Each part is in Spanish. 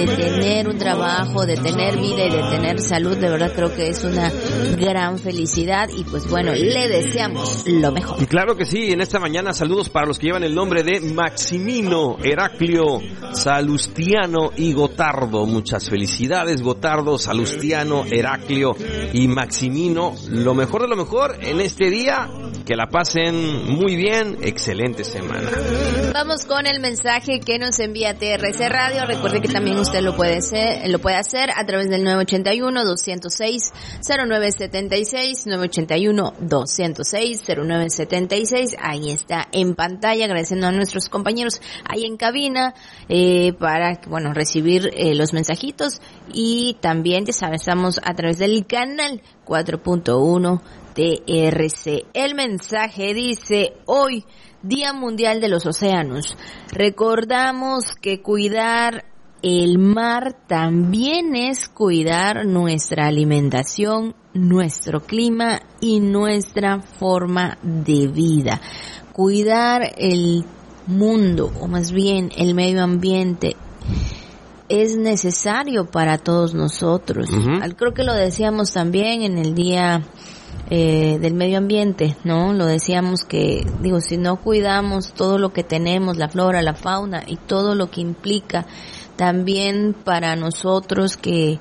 de tener un trabajo, de tener vida y de tener salud. De verdad creo que es una gran felicidad y pues bueno, le deseamos lo mejor. Y claro que sí, en esta mañana saludos para los que llevan el nombre de Maximino, Heraclio, Salustiano y Gotardo. Muchas felicidades, Gotardo, Salustiano, Heraclio y Maximino. Lo mejor de lo mejor en este día. Que la pasen muy bien. Excelente semana. Vamos con el mensaje que nos envía TRC Radio. Recuerde que también usted lo puede hacer a través del 981-206-0976, 981-206-0976. Ahí está en pantalla, agradeciendo a nuestros compañeros ahí en cabina, para, bueno, recibir los mensajitos. Y también, ya saben, estamos a través del canal 4.1 TRC. El mensaje dice: hoy, Día Mundial de los Océanos. Recordamos que cuidar el mar también es cuidar nuestra alimentación, nuestro clima y nuestra forma de vida. Cuidar el mundo, o más bien el medio ambiente, es necesario para todos nosotros. Creo que lo decíamos también en el día del medio ambiente, ¿no? Lo decíamos que, si no cuidamos todo lo que tenemos, la flora, la fauna y todo lo que implica también para nosotros, que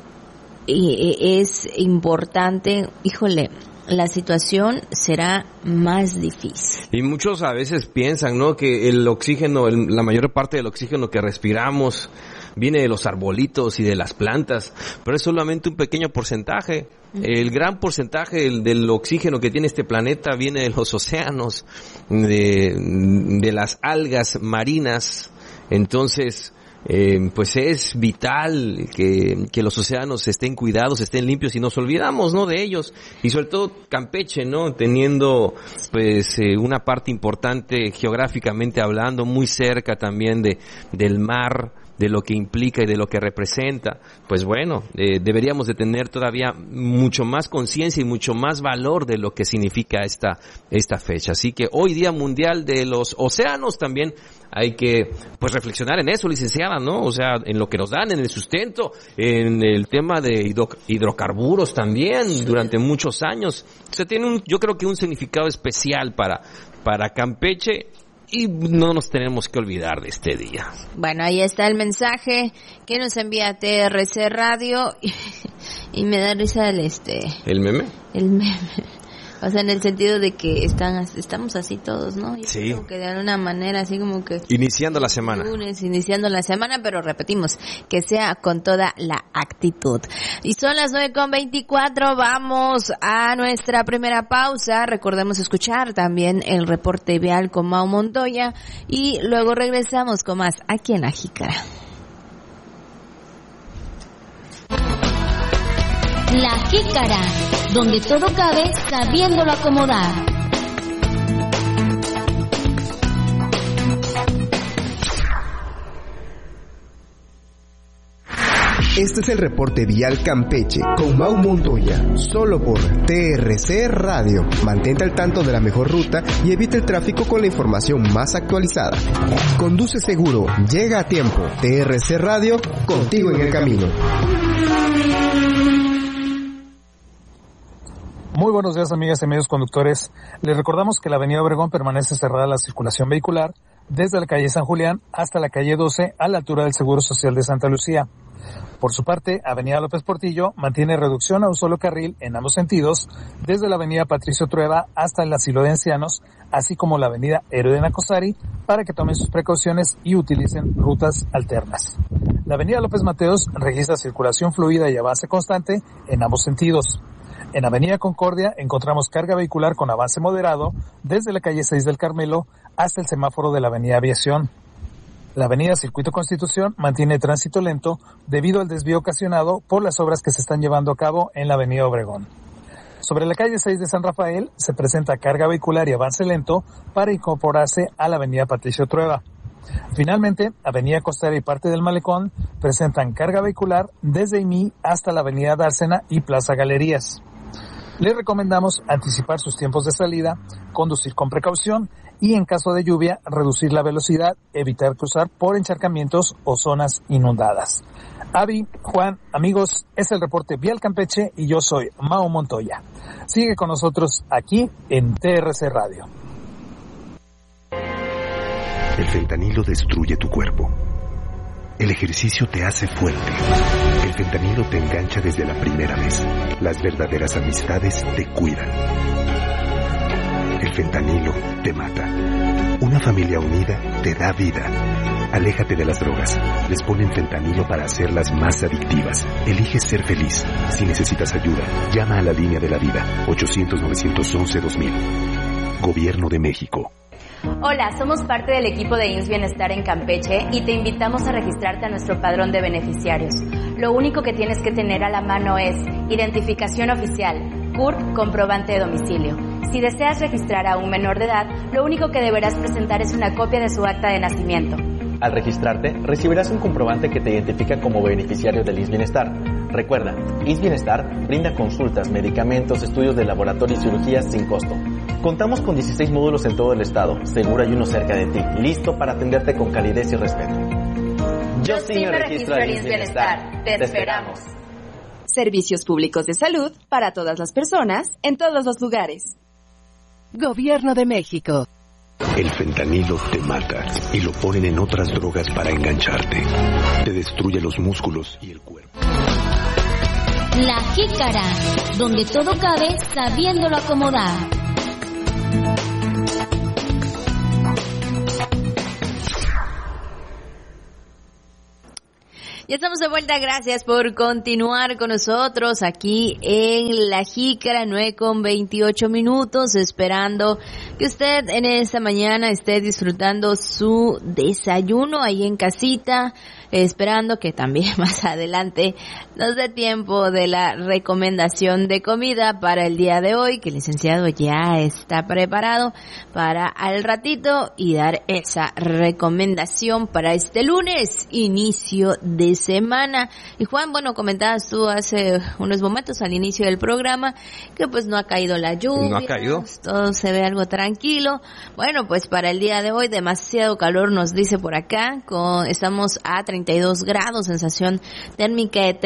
es importante, la situación será más difícil. Y muchos a veces piensan, ¿no?, que el oxígeno, la mayor parte del oxígeno que respiramos viene de los arbolitos y de las plantas, pero es solamente un pequeño porcentaje. El gran porcentaje del oxígeno que tiene este planeta viene de los océanos, de las algas marinas. Entonces, pues es vital que los océanos estén cuidados, estén limpios y nos olvidamos, ¿no?, de ellos. Y sobre todo Campeche, ¿no?, teniendo pues una parte importante geográficamente hablando, muy cerca también del mar, de lo que implica y de lo que representa. Pues bueno, deberíamos de tener todavía mucho más conciencia y mucho más valor de lo que significa esta fecha. Así que hoy, Día Mundial de los Océanos, también hay que pues reflexionar en eso, licenciada, ¿no? O sea, en lo que nos dan, en el sustento, en el tema de hidrocarburos también, durante muchos años. O sea, tiene yo creo que un significado especial para Campeche. Y no nos tenemos que olvidar de este día. Bueno, ahí está el mensaje que nos envía TRC Radio. Y me da risa ¿El meme? El meme. O sea, en el sentido de que estamos así todos, ¿no? Y sí. Como que de alguna manera, así como que... Iniciando la semana. Lunes, iniciando la semana, pero repetimos, que sea con toda la actitud. Y son las 9:24, vamos a nuestra primera pausa. Recordemos escuchar también el reporte vial con Mau Montoya. Y luego regresamos con más aquí en La Jícara. La Jícara, donde todo cabe sabiéndolo acomodar. Este es el reporte vial Campeche con Mau Montoya, solo por TRC Radio. Mantente al tanto de la mejor ruta y evita el tráfico con la información más actualizada. Conduce seguro, llega a tiempo. TRC Radio, contigo en el camino. Muy buenos días, amigas y amigos conductores. Les recordamos que la avenida Obregón permanece cerrada a la circulación vehicular desde la calle San Julián hasta la calle 12 a la altura del Seguro Social de Santa Lucía. Por su parte, avenida López Portillo mantiene reducción a un solo carril en ambos sentidos desde la avenida Patricio Trueba hasta el asilo de ancianos, así como la avenida Héroe de Nacosari, para que tomen sus precauciones y utilicen rutas alternas. La avenida López Mateos registra circulación fluida y avance constante en ambos sentidos. En Avenida Concordia encontramos carga vehicular con avance moderado desde la calle 6 del Carmelo hasta el semáforo de la Avenida Aviación. La Avenida Circuito Constitución mantiene tránsito lento debido al desvío ocasionado por las obras que se están llevando a cabo en la Avenida Obregón. Sobre la calle 6 de San Rafael se presenta carga vehicular y avance lento para incorporarse a la Avenida Patricio Trueba. Finalmente, Avenida Costera y parte del Malecón presentan carga vehicular desde IMI hasta la Avenida Dársena y Plaza Galerías. Les recomendamos anticipar sus tiempos de salida, conducir con precaución y en caso de lluvia reducir la velocidad, evitar cruzar por encharcamientos o zonas inundadas. Avi, Juan, amigos, es el reporte Vial Campeche y yo soy Mao Montoya. Sigue con nosotros aquí en TRC Radio. El fentanilo destruye tu cuerpo. El ejercicio te hace fuerte. El fentanilo te engancha desde la primera vez. Las verdaderas amistades te cuidan. El fentanilo te mata. Una familia unida te da vida. Aléjate de las drogas. Les ponen fentanilo para hacerlas más adictivas. Elige ser feliz. Si necesitas ayuda, llama a la línea de la vida. 800-911-2000. Gobierno de México. Hola, somos parte del equipo de IMSS Bienestar en Campeche y te invitamos a registrarte a nuestro padrón de beneficiarios. Lo único que tienes que tener a la mano es identificación oficial, CURP, comprobante de domicilio. Si deseas registrar a un menor de edad, lo único que deberás presentar es una copia de su acta de nacimiento. Al registrarte, recibirás un comprobante que te identifica como beneficiario del IMSS Bienestar. Recuerda, IMSS Bienestar brinda consultas, medicamentos, estudios de laboratorio y cirugías sin costo. Contamos con 16 módulos en todo el estado, seguro hay uno cerca de ti, listo para atenderte con calidez y respeto. Yo sí me registro al IMSS Bienestar. Te esperamos. Servicios públicos de salud para todas las personas, en todos los lugares. Gobierno de México. El fentanilo te mata y lo ponen en otras drogas para engancharte. Te destruye los músculos y el cuerpo. La Jícara, donde todo cabe sabiéndolo acomodar. Ya estamos de vuelta, gracias por continuar con nosotros aquí en La Jícara, 9:28, esperando que usted en esta mañana esté disfrutando su desayuno ahí en casita, esperando que también más adelante nos dé tiempo de la recomendación de comida para el día de hoy, que el licenciado ya está preparado para al ratito y dar esa recomendación para este lunes, inicio de semana. Y Juan, bueno, comentabas tú hace unos momentos al inicio del programa que pues no ha caído la lluvia. No ha caído. Todo se ve algo tranquilo. Bueno, pues para el día de hoy demasiado calor nos dice por acá. Estamos a 32 grados, sensación térmica de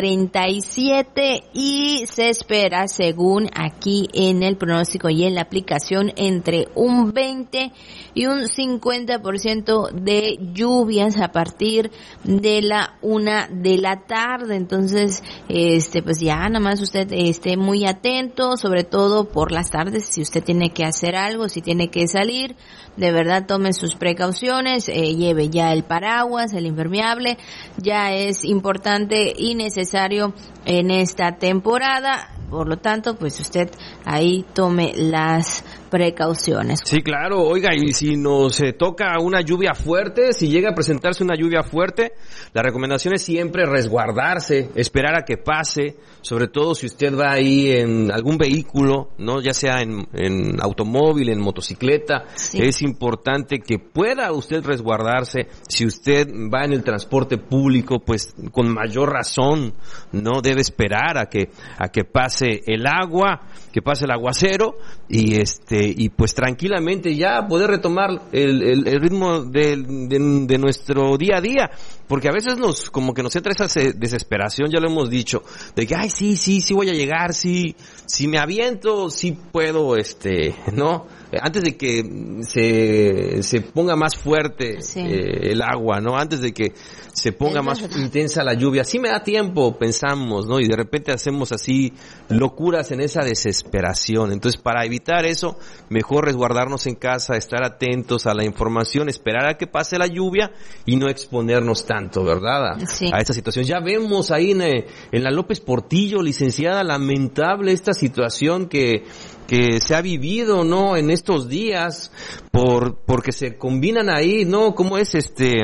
37 y se espera, según aquí en el pronóstico y en la aplicación, entre un 20 y un 50% de lluvias a partir de la 1 de la tarde. Entonces, pues ya nada más usted esté muy atento, sobre todo por las tardes, si usted tiene que hacer algo, si tiene que salir, de verdad tome sus precauciones, lleve ya el paraguas, el impermeable, ya es importante y necesario en esta temporada. Por lo tanto, pues usted ahí tome las precauciones. Sí, claro. Oiga, y si nos toca una lluvia fuerte, si llega a presentarse una lluvia fuerte, la recomendación es siempre resguardarse, esperar a que pase, sobre todo si usted va ahí en algún vehículo, ¿no? Ya sea en automóvil, en motocicleta, sí. Es importante que pueda usted resguardarse. Si usted va en el transporte público, pues con mayor razón, ¿no? Debe esperar a que pase el agua, que pase el aguacero y pues tranquilamente ya poder retomar el ritmo de nuestro día a día, porque a veces como que nos entra esa desesperación, ya lo hemos dicho, de que sí voy a llegar, sí me aviento, sí puedo, ¿no? Antes de que se ponga más fuerte, sí, el agua, ¿no? Antes de que se ponga más intensa la lluvia. Sí me da tiempo, pensamos, ¿no? Y de repente hacemos así locuras en esa desesperación. Entonces, para evitar eso, mejor resguardarnos en casa, estar atentos a la información, esperar a que pase la lluvia y no exponernos tanto, ¿verdad? Sí. A esta situación. Ya vemos ahí en la López Portillo, licenciada, lamentable esta situación que se ha vivido, ¿no? En estos días, porque se combinan ahí, ¿no? ¿Cómo es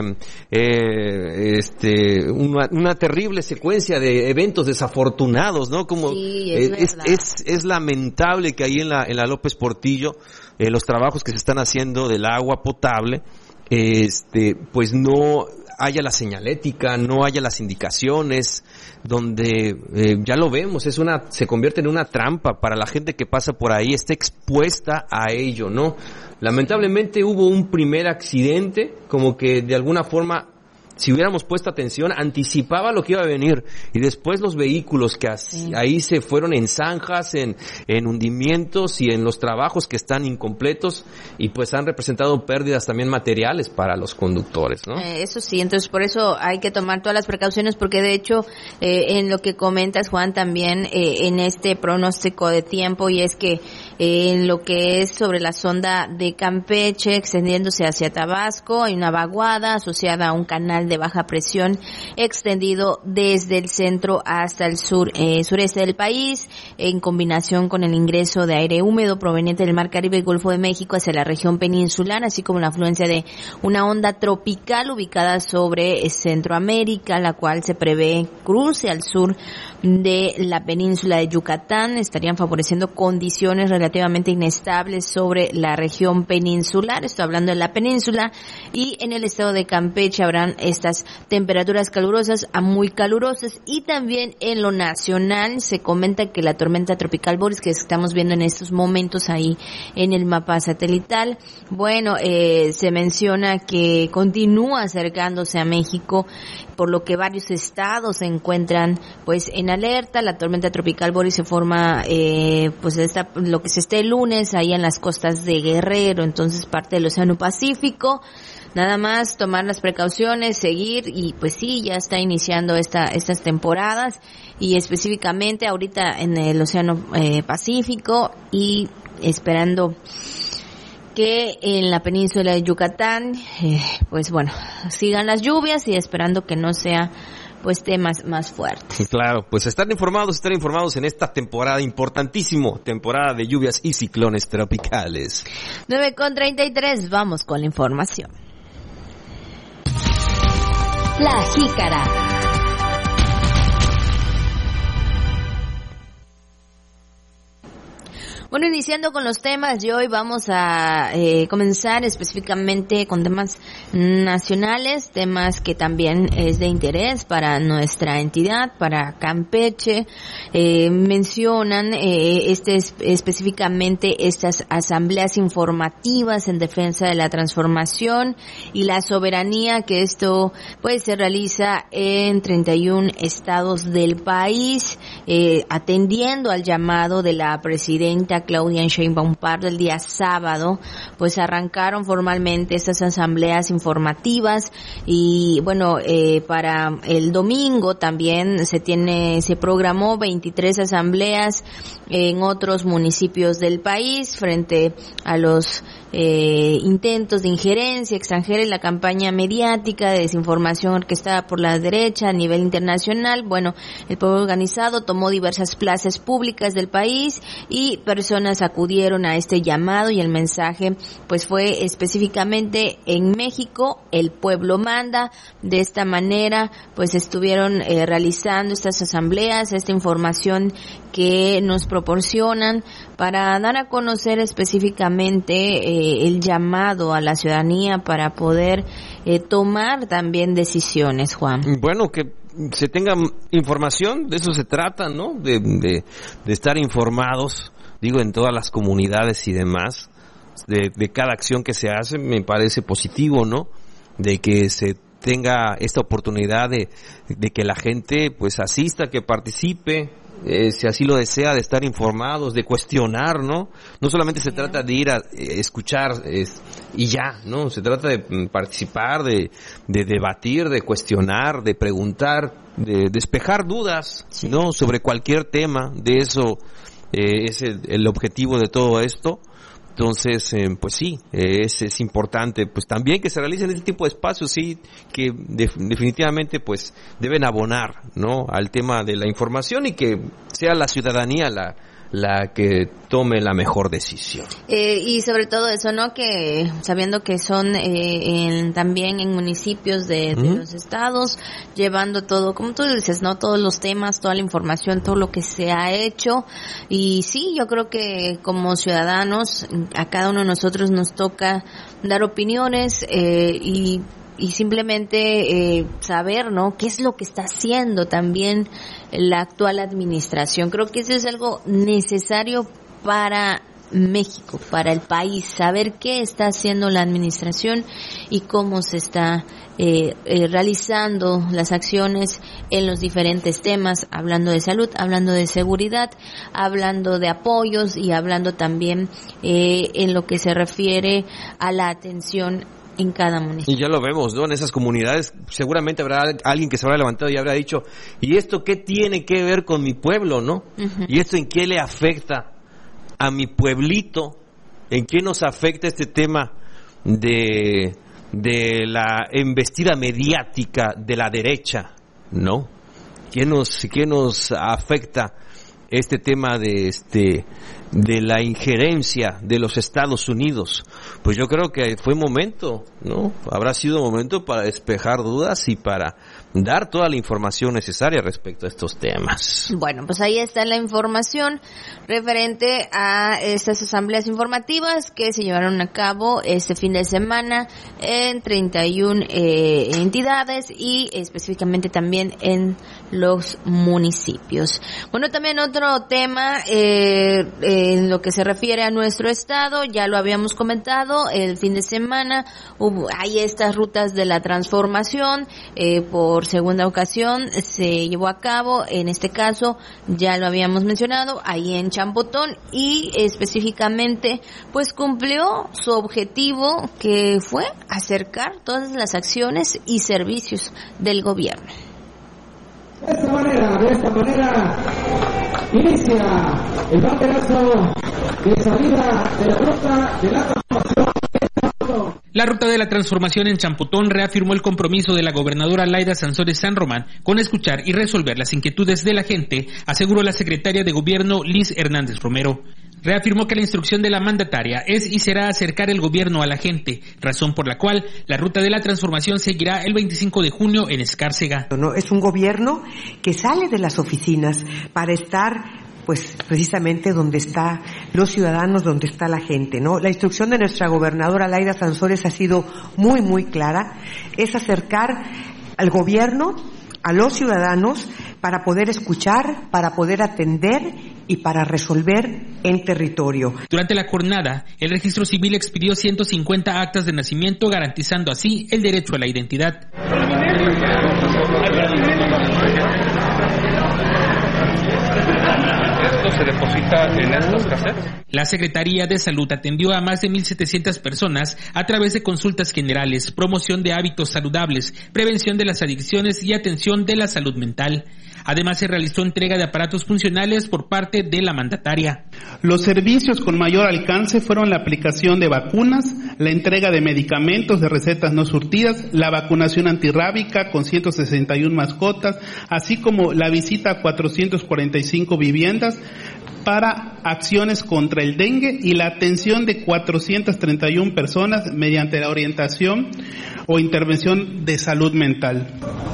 una terrible secuencia de eventos desafortunados, ¿no? Como sí, es lamentable que ahí en la López Portillo, los trabajos que se están haciendo del agua potable, pues no haya la señalética, no haya las indicaciones, donde ya lo vemos, se convierte en una trampa para la gente que pasa por ahí, está expuesta a ello, ¿no? Lamentablemente hubo un primer accidente, como que de alguna forma, si hubiéramos puesto atención, anticipaba lo que iba a venir, y después los vehículos que ahí se fueron en zanjas, en hundimientos y en los trabajos que están incompletos, y pues han representado pérdidas también materiales para los conductores, ¿no? Eso sí, entonces por eso hay que tomar todas las precauciones, porque de hecho, en lo que comentas, Juan, también en este pronóstico de tiempo, y es que en lo que es sobre la sonda de Campeche, extendiéndose hacia Tabasco, hay una vaguada asociada a un canal de baja presión extendido desde el centro hasta el sureste del país, en combinación con el ingreso de aire húmedo proveniente del Mar Caribe y Golfo de México hacia la región peninsular, así como la afluencia de una onda tropical ubicada sobre Centroamérica, la cual se prevé cruce al sur de la península de Yucatán. Estarían favoreciendo condiciones relativamente inestables sobre la región peninsular, estoy hablando de la península, y en el estado de Campeche habrán estas temperaturas calurosas a muy calurosas. Y también en lo nacional se comenta que la tormenta tropical Boris, que estamos viendo en estos momentos ahí en el mapa satelital, bueno, se menciona que continúa acercándose a México, por lo que varios estados se encuentran pues en alerta. La tormenta tropical Boris se forma lo que se esté el lunes ahí en las costas de Guerrero, entonces parte del Océano Pacífico. Nada más tomar las precauciones, seguir, y pues sí, ya está iniciando estas temporadas, y específicamente ahorita en el Océano Pacífico, y esperando que en la península de Yucatán, pues bueno, sigan las lluvias, y esperando que no sea pues temas más fuertes. Claro, pues estar informados en esta temporada, importantísimo, temporada de lluvias y ciclones tropicales. 9:33, vamos con la información. La Jícara. Bueno, iniciando con los temas de hoy, vamos a comenzar específicamente con temas nacionales, temas que también es de interés para nuestra entidad, para Campeche. Mencionan específicamente estas asambleas informativas en defensa de la transformación y la soberanía, que esto pues se realiza en 31 estados del país, atendiendo al llamado de la presidenta Claudia Sheinbaum Pardo el día sábado. Pues arrancaron formalmente estas asambleas informativas, y bueno, para el domingo también se programó 23 asambleas en otros municipios del país frente a los intentos de injerencia extranjera y la campaña mediática de desinformación orquestada por la derecha a nivel internacional. Bueno, el pueblo organizado tomó diversas plazas públicas del país, y personas acudieron a este llamado, y el mensaje pues fue específicamente: en México el pueblo manda. De esta manera pues estuvieron realizando estas asambleas, esta información que nos proporcionan para dar a conocer específicamente el llamado a la ciudadanía para poder tomar también decisiones, Juan. Bueno, que se tenga información, de eso se trata, ¿no? De estar informados, digo, en todas las comunidades y demás, de cada acción que se hace. Me parece positivo, ¿no? De que se tenga esta oportunidad de que la gente pues asista, que participe, si así lo desea, de estar informados, de cuestionar, ¿no? No solamente se trata de ir a escuchar y ya, ¿no? Se trata de participar, de debatir, de cuestionar, de preguntar, de despejar dudas, ¿no? Sobre cualquier tema. De eso es el objetivo de todo esto. Entonces, pues sí, es importante, pues también que se realicen este tipo de espacios, sí, que definitivamente pues deben abonar, ¿no? Al tema de la información, y que sea la ciudadanía la que tome la mejor decisión. Y sobre todo eso, ¿no? Que sabiendo que son también en municipios de los estados, llevando todo, como tú dices, ¿no? Todos los temas, toda la información, todo lo que se ha hecho. Y sí, yo creo que como ciudadanos, a cada uno de nosotros nos toca dar opiniones y simplemente saber, ¿no? Qué es lo que está haciendo también la actual administración. Creo que eso es algo necesario para México, para el país, saber qué está haciendo la administración y cómo se está realizando las acciones en los diferentes temas, hablando de salud, hablando de seguridad, hablando de apoyos y hablando también en lo que se refiere a la atención en cada municipio. Y ya lo vemos, ¿no? En esas comunidades seguramente habrá alguien que se habrá levantado y habrá dicho, ¿y esto qué tiene que ver con mi pueblo, no? Uh-huh. ¿Y esto en qué le afecta a mi pueblito? ¿En qué nos afecta este tema de la embestida mediática de la derecha, no? ¿Qué nos afecta este tema de la injerencia de los Estados Unidos? Pues yo creo que fue momento, ¿no? Habrá sido momento para despejar dudas y para dar toda la información necesaria respecto a estos temas. Bueno, pues ahí está la información referente a estas asambleas informativas que se llevaron a cabo este fin de semana en 31 entidades y específicamente también en los municipios. Bueno, también otro tema en lo que se refiere a nuestro estado, ya lo habíamos comentado, el fin de semana hay estas rutas de la transformación, por segunda ocasión se llevó a cabo, en este caso ya lo habíamos mencionado, ahí en Champotón, y específicamente pues cumplió su objetivo, que fue acercar todas las acciones y servicios del gobierno. De esta manera inicia el banderazo de salida de la ruta de la transformación. La ruta de la transformación en Champotón reafirmó el compromiso de la gobernadora Laida Sansores San Román con escuchar y resolver las inquietudes de la gente, aseguró la secretaria de Gobierno Liz Hernández Romero. Reafirmó que la instrucción de la mandataria es y será acercar el gobierno a la gente, razón por la cual la ruta de la transformación seguirá el 25 de junio en Escárcega. No, es un gobierno que sale de las oficinas para estar pues precisamente donde están los ciudadanos, donde está la gente, ¿no? La instrucción de nuestra gobernadora Laida Sansores ha sido muy, muy clara, es acercar al gobierno a los ciudadanos para poder escuchar, para poder atender y para resolver en territorio. Durante la jornada, el registro civil expidió 150 actas de nacimiento, garantizando así el derecho a la identidad. ¿Esto se deposita en estos cassettes? La Secretaría de Salud atendió a más de 1,700 personas a través de consultas generales, promoción de hábitos saludables, prevención de las adicciones y atención de la salud mental. Además, se realizó entrega de aparatos funcionales por parte de la mandataria. Los servicios con mayor alcance fueron la aplicación de vacunas, la entrega de medicamentos de recetas no surtidas, la vacunación antirrábica con 161 mascotas, así como la visita a 445 viviendas para acciones contra el dengue y la atención de 431 personas mediante la orientación o intervención de salud mental.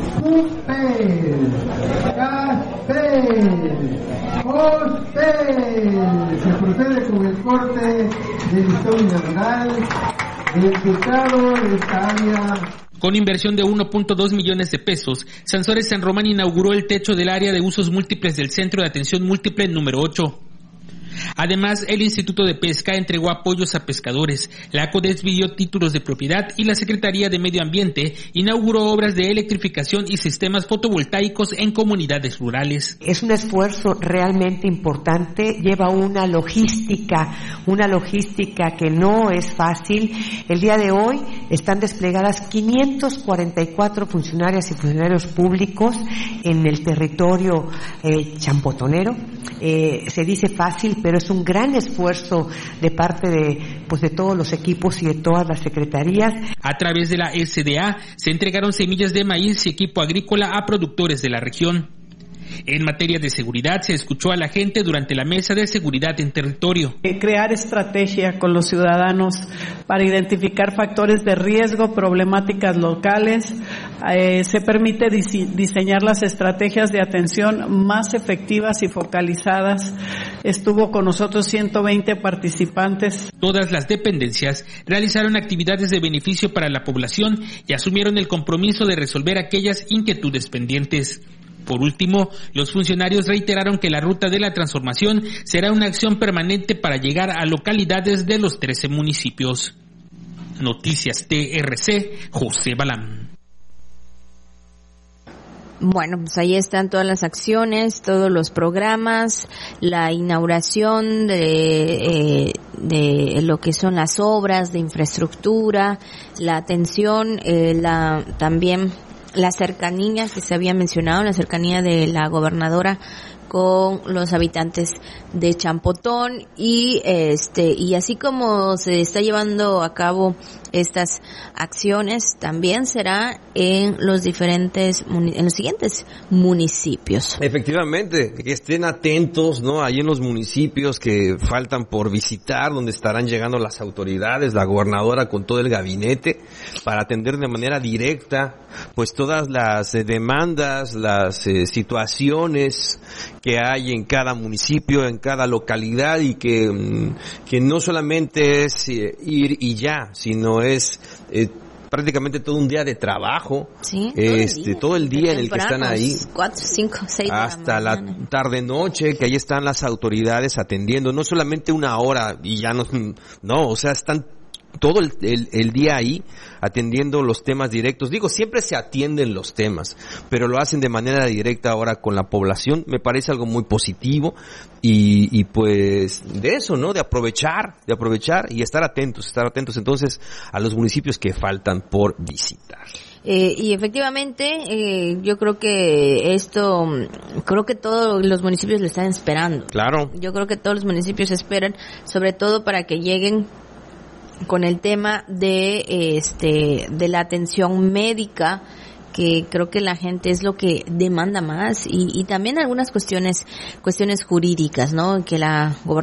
Se procede con el corte del listón natural del diputado de esta área. Con inversión de 1.2 millones de pesos, Sansores San Román inauguró el techo del área de usos múltiples del Centro de Atención Múltiple número 8. Además, el Instituto de Pesca entregó apoyos a pescadores, la CODES pidió títulos de propiedad y la Secretaría de Medio Ambiente inauguró obras de electrificación y sistemas fotovoltaicos en comunidades rurales. Es un esfuerzo realmente importante, lleva una logística que no es fácil. El día de hoy están desplegadas 544 funcionarias y funcionarios públicos en el territorio champotonero. Se dice fácil, pero es un gran esfuerzo de parte de todos los equipos y de todas las secretarías. A través de la SDA se entregaron semillas de maíz y equipo agrícola a productores de la región. En materia de seguridad, se escuchó a la gente durante la mesa de seguridad en territorio. Crear estrategia con los ciudadanos para identificar factores de riesgo, problemáticas locales. Se permite diseñar las estrategias de atención más efectivas y focalizadas. Estuvo con nosotros 120 participantes. Todas las dependencias realizaron actividades de beneficio para la población y asumieron el compromiso de resolver aquellas inquietudes pendientes. Por último, los funcionarios reiteraron que la ruta de la transformación será una acción permanente para llegar a localidades de los 13 municipios. Noticias TRC, José Balam. Bueno, pues ahí están todas las acciones, todos los programas, la inauguración de lo que son las obras de infraestructura, la atención, también la cercanía que se había mencionado, la cercanía de la gobernadora con los habitantes de Champotón y así como se está llevando a cabo estas acciones, también será en los siguientes municipios. Efectivamente, que estén atentos, ¿no? Ahí en los municipios que faltan por visitar, donde estarán llegando las autoridades, la gobernadora con todo el gabinete, para atender de manera directa, pues todas las demandas, las situaciones que hay en cada municipio, en cada localidad, y que no solamente es ir y ya, sino es prácticamente todo un día de trabajo, sí, todo el día en el que están ahí, 4, 5, 6 hasta la tarde noche, que ahí están las autoridades atendiendo, no solamente una hora y ya no, o sea, están todo el día ahí atendiendo los temas directos. Digo, siempre se atienden los temas, pero lo hacen de manera directa ahora con la población. Me parece algo muy positivo y pues de eso, ¿no? De aprovechar y estar atentos entonces a los municipios que faltan por visitar. Y efectivamente, yo creo que creo que todos los municipios lo están esperando. Claro. Yo creo que todos los municipios esperan, sobre todo para que lleguen con el tema de la atención médica, que creo que la gente es lo que demanda más, y también algunas cuestiones jurídicas, ¿no? Que la